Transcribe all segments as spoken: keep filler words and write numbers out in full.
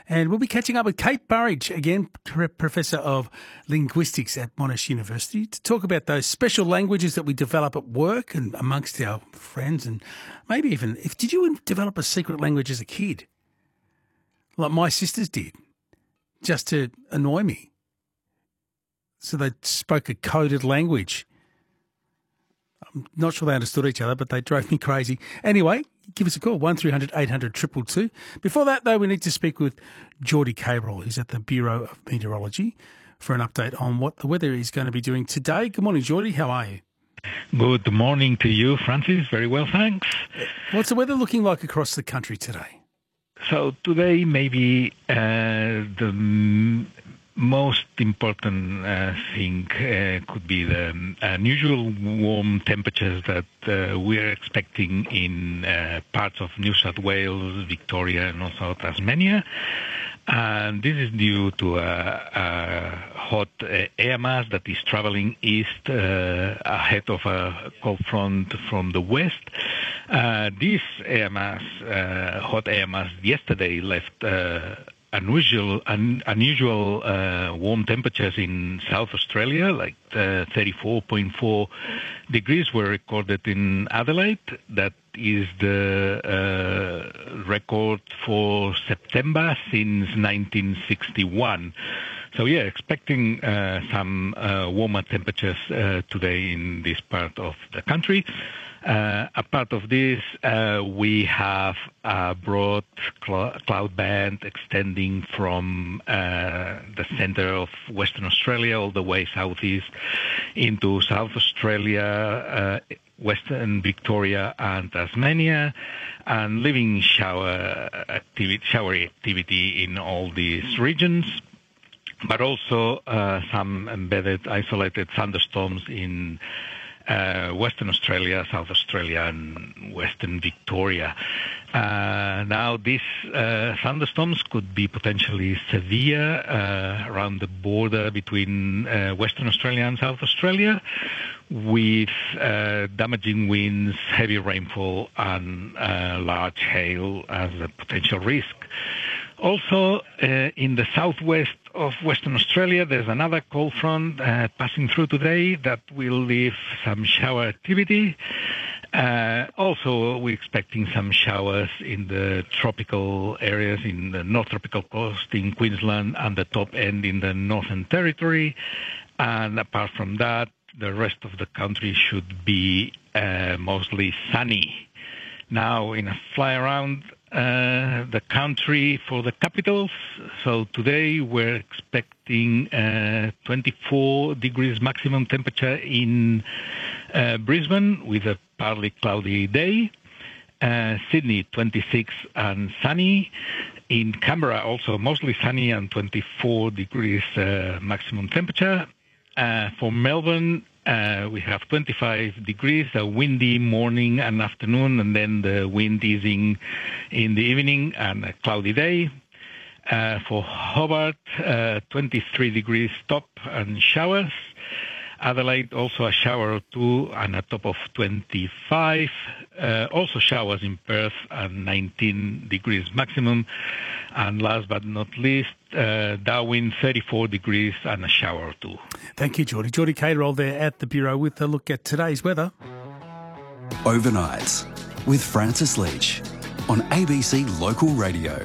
And we'll be catching up with Kate Burridge, again, Professor of Linguistics at Monash University, to talk about those special languages that we develop at work and amongst our friends, and maybe even, if did you develop a secret language as a kid? Like my sisters did, just to annoy me. So they spoke a coded language. I'm not sure they understood each other, but they drove me crazy. Anyway, give us a call, one three hundred eight hundred two two two. Before that, though, we need to speak with Geordie Cabrol, who's at the Bureau of Meteorology, for an update on what the weather is going to be doing today. Good morning, Geordie. How are you? Good morning to you, Francis. Very well, thanks. What's the weather looking like across the country today? So today, maybe uh, the m- most important uh, thing uh, could be the unusual warm temperatures that uh, we are expecting in uh, parts of New South Wales, Victoria, and also Tasmania. And this is due to a, a hot uh, air mass that is traveling east uh, ahead of a cold front from the west. Uh, this air mass, uh, hot air mass, yesterday left uh, unusual, un, unusual uh, warm temperatures in South Australia, like uh, thirty-four point four degrees were recorded in Adelaide. That is the uh, record for September since nineteen sixty-one. So, yeah, expecting uh, some uh, warmer temperatures uh, today in this part of the country. Uh, a part of this, uh, we have a broad cl- cloud band extending from uh, the center of Western Australia all the way southeast into South Australia, uh, Western Victoria and Tasmania, and leaving shower activity, showery activity in all these regions, but also uh, some embedded isolated thunderstorms in Uh, Western Australia, South Australia, and Western Victoria. Uh, now, these uh, thunderstorms could be potentially severe uh, around the border between uh, Western Australia and South Australia, with uh, damaging winds, heavy rainfall, and uh, large hail as a potential risk. Also, uh, in the southwest of Western Australia, there's another cold front uh, passing through today that will leave some shower activity. Uh, also, we're expecting some showers in the tropical areas, in the North Tropical Coast in Queensland and the top end in the Northern Territory. And apart from that, the rest of the country should be uh, mostly sunny. Now, in a fly around uh, the country for the capitals, so today we're expecting uh, twenty-four degrees maximum temperature in uh, Brisbane with a partly cloudy day. Uh, Sydney, twenty-six and sunny. In Canberra, also mostly sunny and twenty-four degrees uh, maximum temperature. Uh, for Melbourne, Uh, we have twenty-five degrees, a windy morning and afternoon, and then the wind easing in the evening and a cloudy day. Uh, for Hobart, uh, twenty-three degrees top and showers. Adelaide, also a shower or two and a top of twenty-five. Uh, also showers in Perth and nineteen degrees maximum. And last but not least, uh, Darwin, thirty-four degrees and a shower or two. Thank you, Geordie. Geordie Cabrol there at the Bureau with a look at today's weather. Overnights with Francis Leach on A B C Local Radio.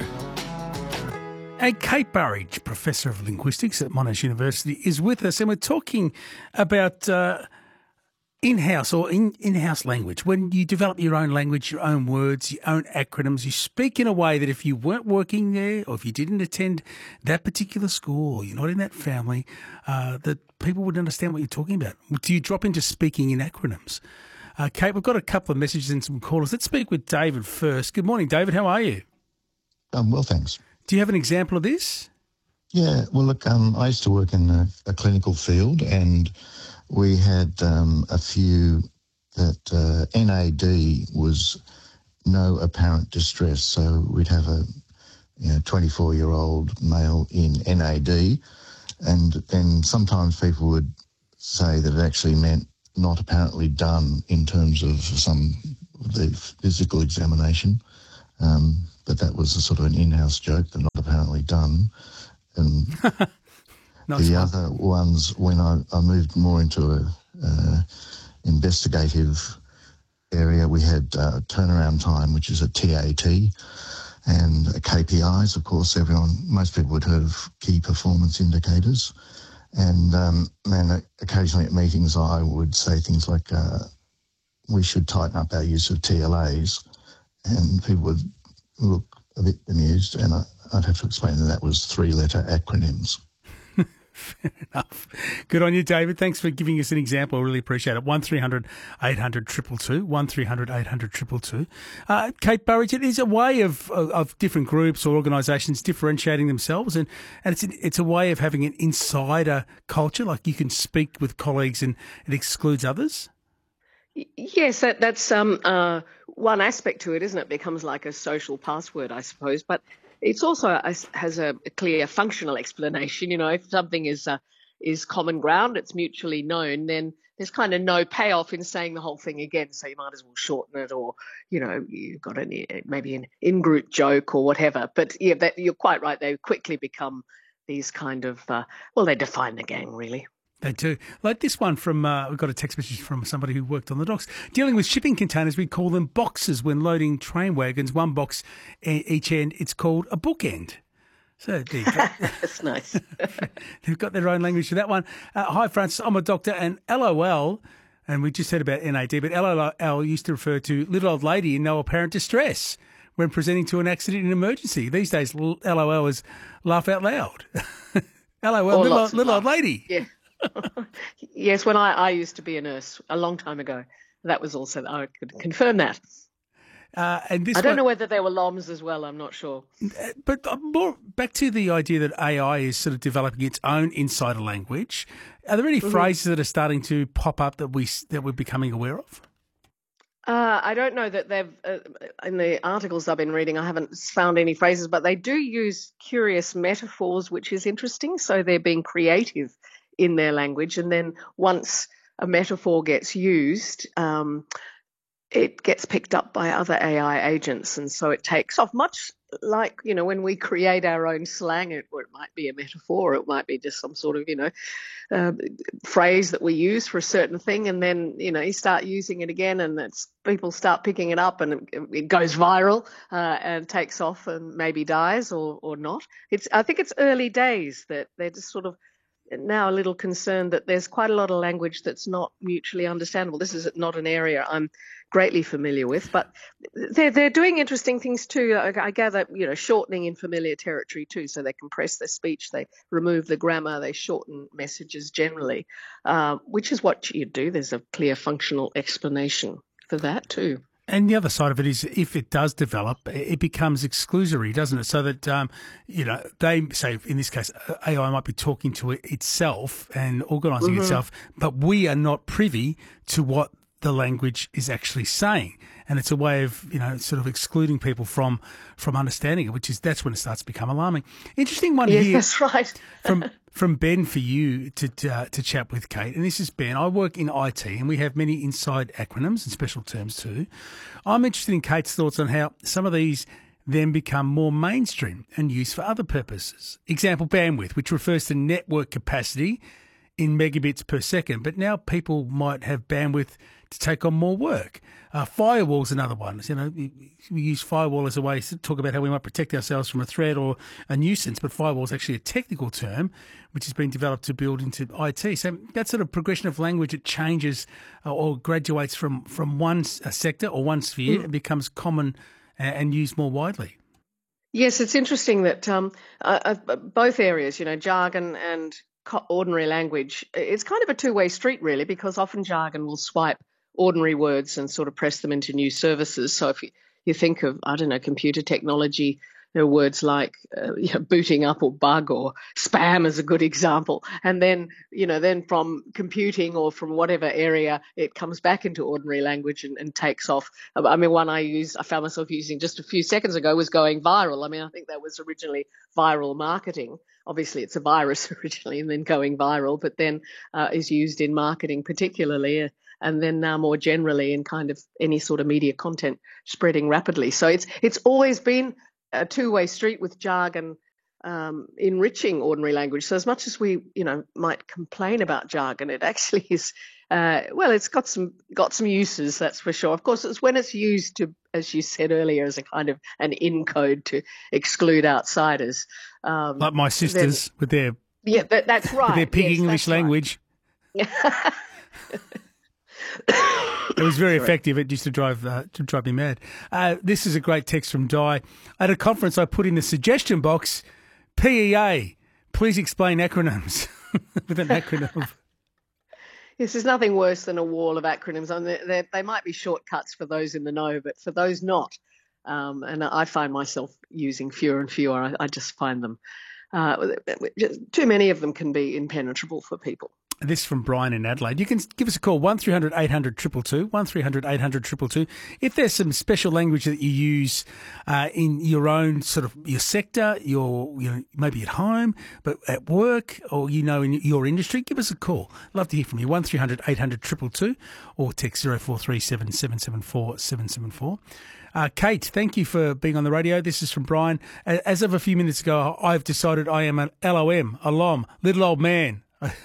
And Kate Burridge, Professor of Linguistics at Monash University, is with us, and we're talking about uh, in-house or in, in-house language. When you develop your own language, your own words, your own acronyms, you speak in a way that if you weren't working there or if you didn't attend that particular school or you're not in that family, uh, that people would understand what you're talking about. Do you drop into speaking in acronyms? Uh, Kate, we've got a couple of messages and some callers. Let's speak with David first. Good morning, David. How are you? Um, well, thanks. Do you have an example of this? Yeah, well, look, um, I used to work in a, a clinical field, and we had um, a few that uh, N A D was no apparent distress. So we'd have a you know, twenty-four-year-old male in N A D, and then sometimes people would say that it actually meant not apparently done in terms of some the physical examination. Um, but that was a sort of an in-house joke, but not apparently done. And Nice the one. other ones, when I, I moved more into a uh, investigative area, we had uh, turnaround time, which is a T A T, and K P Is. Of course, everyone, most people would heard of key performance indicators. And um, and occasionally at meetings, I would say things like, uh, "We should tighten up our use of T L As," and people would look a bit amused, and I, I'd have to explain that that was three-letter acronyms. Fair enough. Good on you, David. Thanks for giving us an example. I really appreciate it. one three hundred eight hundred two two two, one three hundred eight hundred two two two. Uh, Kate Burridge, it is a way of, of, of different groups or organisations differentiating themselves, and, and it's, it's a way of having an insider culture, like you can speak with colleagues and it excludes others. Yes, that, that's um, uh, one aspect to it, isn't it? It becomes like a social password, I suppose. But it's also a, has a clear functional explanation. You know, if something is uh, is common ground, it's mutually known, then there's kind of no payoff in saying the whole thing again. So you might as well shorten it, or you know, you've got an, maybe an in-group joke or whatever. But yeah, that, you're quite right. They quickly become these kind of uh, well, they define the gang really. They do. Like this one from, uh, we got a text message from somebody who worked on the docks. Dealing with shipping containers, we call them boxes when loading train wagons. One box each end, it's called a bookend. So there you go. That's nice. They've got their own language for that one. Uh, hi, Francis. I'm a doctor, and L O L, and we just heard about N A D, but L O L used to refer to little old lady in no apparent distress when presenting to an accident and emergency. These days, L O L is laugh out loud. L O L, Or little, lots of little old laughs. lady. Yeah. Yes, when I, I used to be a nurse a long time ago, that was also, I could confirm that. Uh, and this I don't one, know whether there were L O Ms as well, I'm not sure. But more back to the idea that A I is sort of developing its own insider language. Are there any Mm-hmm. phrases that are starting to pop up that we that we're becoming aware of? Uh, I don't know that they've, uh, in the articles I've been reading, I haven't found any phrases, but they do use curious metaphors, which is interesting. So they're being creative in their language. And then once a metaphor gets used, um, it gets picked up by other A I agents. And so it takes off, much like, you know, when we create our own slang, it, or it might be a metaphor, it might be just some sort of, you know, uh, phrase that we use for a certain thing. And then, you know, you start using it again and it's, people start picking it up and it, it goes viral uh, and takes off and maybe dies or, or not. It's, I think it's early days that they're just sort of now a little concerned that there's quite a lot of language that's not mutually understandable. This is not an area I'm greatly familiar with, but they're they're doing interesting things too. I, I gather, you know, shortening in familiar territory too, so they compress their speech, they remove the grammar, they shorten messages generally, uh, which is what you do. There's a clear functional explanation for that too. And the other side of it is, if it does develop, it becomes exclusory, doesn't it? So that, um, you know, they say, in this case, A I might be talking to it itself and organising Mm-hmm. itself, but we are not privy to what the language is actually saying. And it's a way of, you know, sort of excluding people from from understanding it, which is, that's when it starts to become alarming. Interesting one Yes, here. that's right. from from Ben for you to to, uh, to chat with Kate, and this is Ben. I work in I T, and we have many inside acronyms and special terms too. I'm interested in Kate's thoughts on how some of these then become more mainstream and used for other purposes. Example, bandwidth, which refers to network capacity in megabits per second, but now people might have bandwidth to take on more work. Uh, firewall's another one. You know, we use firewall as a way to talk about how we might protect ourselves from a threat or a nuisance, but firewall is actually a technical term which has been developed to build into I T. So that sort of progression of language, it changes uh, or graduates from, from one uh, sector or one sphere mm. and becomes common and, and used more widely. Yes, it's interesting that um, uh, uh, both areas, you know, jargon and ordinary language, it's kind of a two-way street really, because often jargon will swipe ordinary words and sort of press them into new services. So if you, you think of, I don't know, computer technology, there are words like uh, you know, booting up or bug or spam is a good example. And then, you know, then from computing or from whatever area, it comes back into ordinary language and, and takes off. I mean, one I used, I found myself using just a few seconds ago was going viral. I mean, I think that was originally viral marketing. Obviously, it's a virus originally and then going viral, but then uh, is used in marketing particularly. Uh, and then now more generally in kind of any sort of media content spreading rapidly. So it's it's always been a two-way street with jargon um, enriching ordinary language. So as much as we, you know, might complain about jargon, it actually is, uh, well, it's got some got some uses, that's for sure. Of course, it's when it's used to, as you said earlier, as a kind of an in code to exclude outsiders. Um, like my sisters then, with their yeah, that, that's right. with their pig yes, English language. Right. It was very effective. It used to drive uh, to drive me mad. Uh, this is a great text from Di. At a conference, I put in the suggestion box, P E A. Please explain acronyms with an acronym. Yes, there's nothing worse than a wall of acronyms. I mean, they might be shortcuts for those in the know, but for those not, um, and I find myself using fewer and fewer. I, I just find them uh, too many of them can be impenetrable for people. This from Brian in Adelaide. You can give us a call, one three hundred eight hundred two two two, one three hundred eight hundred two two two. If there's some special language that you use uh, in your own sort of your sector, your you know, maybe at home, but at work or, you know, in your industry, give us a call. Love to hear from you, one three hundred eight hundred two two two or text zero four three seven seven seven four seven seven four. Uh, Kate, thank you for being on the radio. This is from Brian. As of a few minutes ago, I've decided I am an L O M, a L O M, little old man.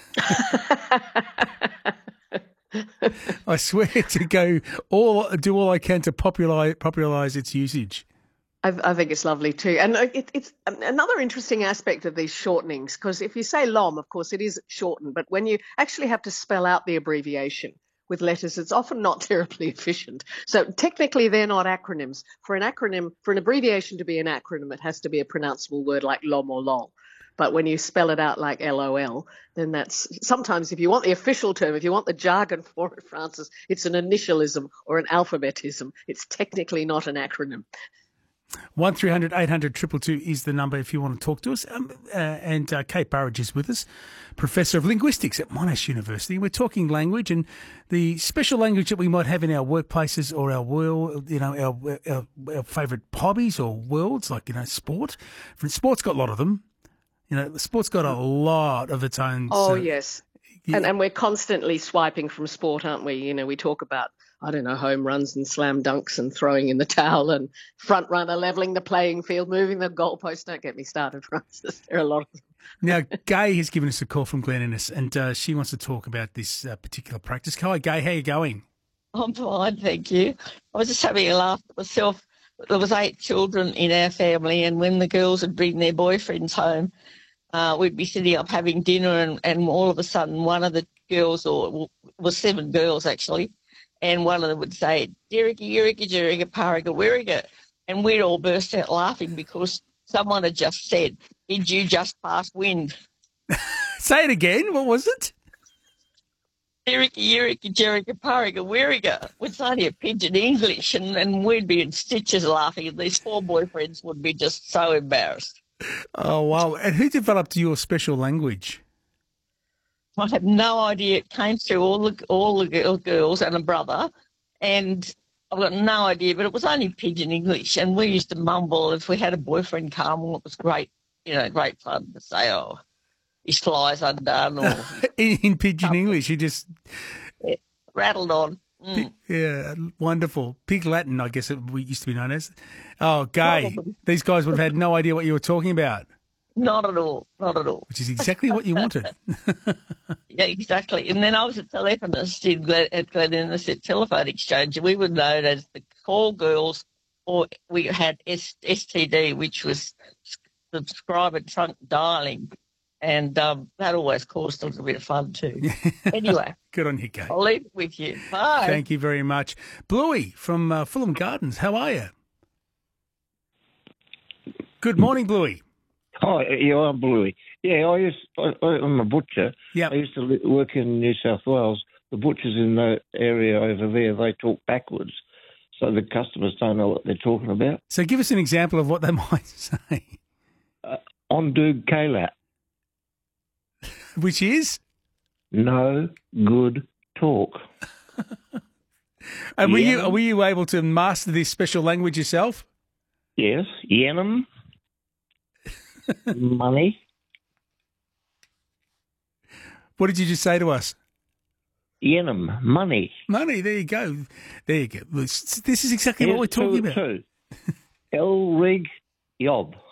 I swear to go all do all I can to popularize popularize its usage. I, I think it's lovely too, and it, it's another interesting aspect of these shortenings, because if you say L O M, of course it is shortened, but when you actually have to spell out the abbreviation with letters, it's often not terribly efficient. So technically, they're not acronyms. For an acronym, for an abbreviation to be an acronym, it has to be a pronounceable word like L O M or L O L. But when you spell it out like L O L, then that's sometimes, if you want the official term, if you want the jargon for it, Francis, it's an initialism or an alphabetism. It's technically not an acronym. one three hundred eight hundred two two two is the number if you want to talk to us. Um, uh, and uh, Kate Burridge is with us, Professor of Linguistics at Monash University. We're talking language and the special language that we might have in our workplaces or our world, you know, our, our, our favourite hobbies or worlds, like, you know, sport. Sport's got a lot of them. You know, the sport's got a lot of its own. Oh, so, yes. Yeah. And, and we're constantly swiping from sport, aren't we? You know, we talk about, I don't know, home runs and slam dunks and throwing in the towel and front runner, levelling the playing field, moving the goalpost. Don't get me started, Francis. There are a lot of them. Now, Gay has given us a call from Glen Innes, and uh, she wants to talk about this uh, particular practice. Hi, Gay. How are you going? I'm fine, thank you. I was just having a laugh at myself. There was eight children in our family, and when the girls would bring their boyfriends home, Uh, we'd be sitting up having dinner, and, and all of a sudden one of the girls, or it was seven girls actually, and one of them would say, Derricka, Eureka, Jerricka, Parricka, Werricka. And we'd all burst out laughing because someone had just said, did you just pass wind? Say it again. What was it? Derricka, Eureka, Jerricka, Parricka, Werricka. It's only a pidgin English, and, and we'd be in stitches laughing, and these four boyfriends would be just so embarrassed. Oh, wow. And who developed your special language? I have no idea. It came through all the all the girls and a brother, and I've got no idea, but it was only pidgin English, and we used to mumble if we had a boyfriend come. Well, it was great, you know, great fun to say, oh, his fly's undone. Or in, in pidgin English, you just... Yeah, rattled on. Mm. Yeah, wonderful. Pig Latin, I guess it used to be known as. Oh, Gay. These guys would have had no idea what you were talking about. Not at all. Not at all. Which is exactly what you wanted. Yeah, exactly. And then I was a telephonist in Glen, at Glen Innes at Telephone Exchange, and we were known as the call girls, or we had S- STD, which was subscriber trunk dialing. And um, that always caused a little bit of fun too. Anyway. Good on you, Gay. I'll leave it with you. Bye. Thank you very much. Bluey from uh, Fulham Gardens, how are you? Good morning, Bluey. Oh, yeah, I'm Bluey. Yeah, I used, I, I'm a butcher. Yep. I used to li- work in New South Wales. The butchers in the area over there, they talk backwards, so the customers don't know what they're talking about. So give us an example of what they might say. Uh, Ondug Kayla. Which is? No good talk. And were Yenim. you were you able to master this special language yourself? Yes. Yenim. Money. What did you just say to us? Yenum, money. Money, there you go. There you go. This is exactly Here's what we're talking two, about. Two. El Rig Yob.